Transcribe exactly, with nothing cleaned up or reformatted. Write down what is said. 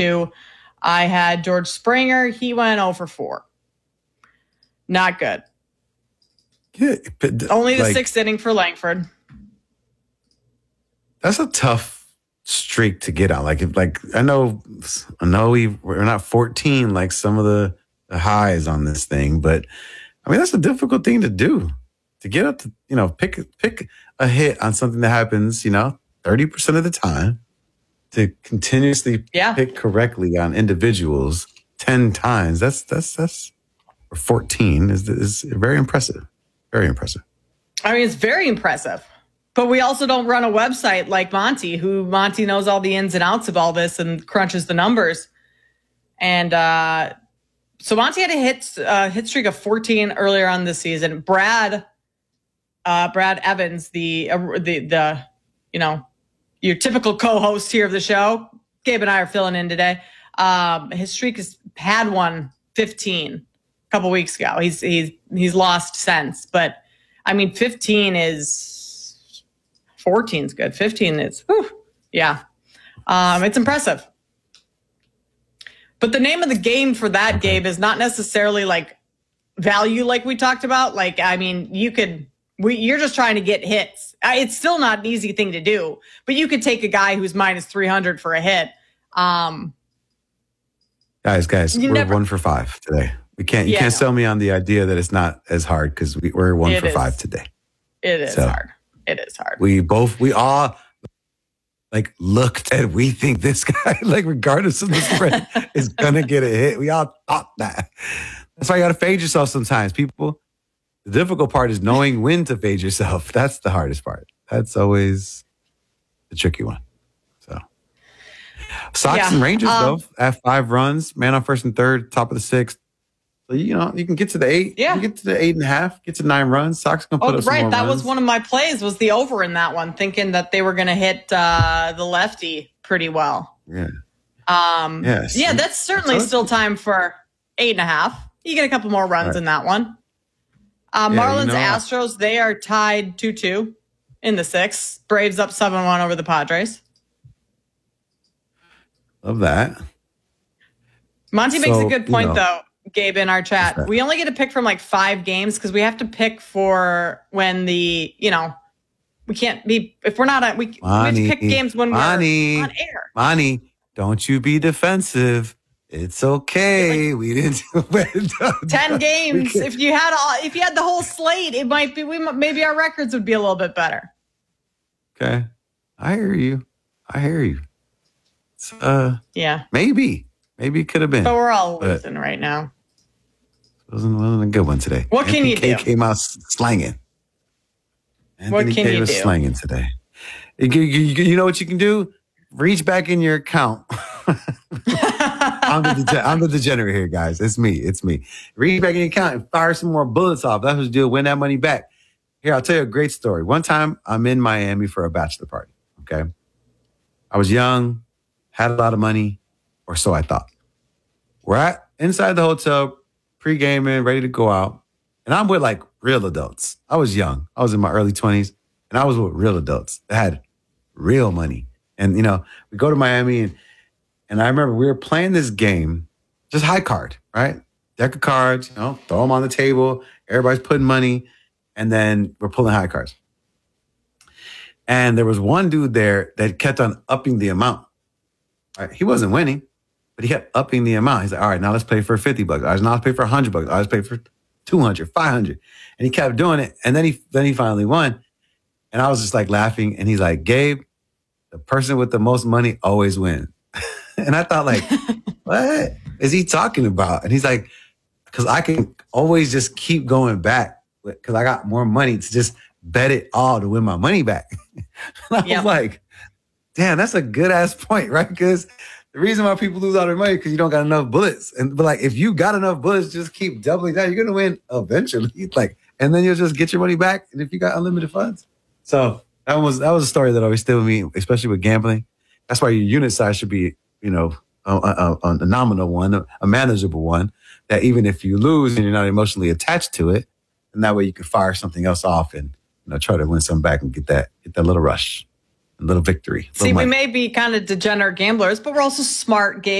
two. I had George Springer. He went oh for four. Not good. Yeah, but Only the like, sixth inning for Langford. That's a tough streak to get on. Like, if, like I know, I know we we're not fourteen like some of the, the highs on this thing, but I mean that's a difficult thing to do. To get up to, you know, pick pick a hit on something that happens, you know, thirty percent of the time. To continuously yeah. pick correctly on individuals ten times, that's that's that's or fourteen is is very impressive. Very impressive. I mean, it's very impressive. But we also don't run a website like Monty, who Monty knows all the ins and outs of all this and crunches the numbers. And uh, so Monty had a hit uh, hit streak of fourteen earlier on this season. Brad, uh, Brad Evans, the uh, the the you know. your typical co-host here of the show. Gabe and I are filling in today. Um, his streak has had one fifteen a couple weeks ago. He's he's he's lost since, but I mean, fifteen is fourteen is good. fifteen is whew, yeah, um, it's impressive. But the name of the game for that, Gabe, is not necessarily like value, like we talked about. Like, I mean, you could. We, you're just trying to get hits. It's still not an easy thing to do, but you could take a guy who's minus three hundred for a hit. Um, guys, guys, we're never, one for five today. We can't, you yeah, can't no. sell me on the idea that it's not as hard because we, we're one it for is. five today. It is so hard. It is hard. We both, we all like looked at, we think this guy, like regardless of the spread, is going to get a hit. We all thought that. That's why you got to fade yourself sometimes, people. The difficult part is knowing when to fade yourself. That's the hardest part. That's always the tricky one. So, Sox yeah, and Rangers, um, though, at five runs, man on first and third, top of the sixth. So, you know, you can get to the eight. Yeah. You can get to the eight and a half, get to nine runs. Sox can put oh, up some right. more That runs. was one of my plays, was the over in that one, thinking that they were going to hit uh, the lefty pretty well. Yeah. Um, yes. Yeah, that's certainly that's still time for eight and a half. You get a couple more runs right. in that one. Uh, yeah, Marlins, you know, Astros, they are tied two two in the sixth. Braves up seven one over the Padres. Love that. Monty so, makes a good point, you know, though, Gabe, in our chat. We only get to pick from like five games because we have to pick for when the, you know, we can't be, if we're not, we, Monty, we have to pick games when Monty, we're on air. Monty, don't you be defensive. It's okay. Like, we didn't do it. Ten games. If you had all, if you had the whole slate, it might be. We maybe our records would be a little bit better. Okay, I hear you. I hear you. It's, uh, yeah, maybe, maybe it could have been. But we're all losing right now. It wasn't, wasn't a good one today. What can Anthony you K do? Came out slanging. Anthony what can K you was do? slanging today. You, you, you know what you can do? Reach back in your account. I'm, the dege- I'm the degenerate here, guys. It's me. It's me. Reach back in your account and fire some more bullets off. That's what you do. Win that money back. Here, I'll tell you a great story. One time, I'm in Miami for a bachelor party. Okay, I was young, had a lot of money, or so I thought. We're at inside the hotel, pre-gaming, ready to go out, and I'm with like real adults. I was young. I was in my early twenties, and I was with real adults that had real money. And you know, we go to Miami and. And I remember we were playing this game, just high card, right? Deck of cards, you know, throw them on the table. Everybody's putting money. And then we're pulling high cards. And there was one dude there that kept on upping the amount. Right? He wasn't winning, but he kept upping the amount. He's like, all right, now let's play for fifty bucks. All right, now let's play for one hundred bucks. All right, let's play for two hundred, five hundred. And he kept doing it. And then he, then he finally won. And I was just like laughing. And he's like, Gabe, the person with the most money always wins. And I thought, like, what is he talking about? And he's like, because I can always just keep going back because I got more money to just bet it all to win my money back. And I Yep. was like, damn, that's a good ass point, right? Because the reason why people lose all their money is because you don't got enough bullets. And but like, if you got enough bullets, just keep doubling down. You're gonna win eventually. Like, and then you'll just get your money back. And if you got unlimited funds, so that was that was a story that always stayed with me, especially with gambling. That's why your unit size should be, you know, a, a, a nominal one, a, a manageable one, that even if you lose and you're not emotionally attached to it, and that way you can fire something else off and, you know, try to win some back and get that get that little rush, a little victory. See, we may be kind of degenerate gamblers, but we're also smart, Gabe.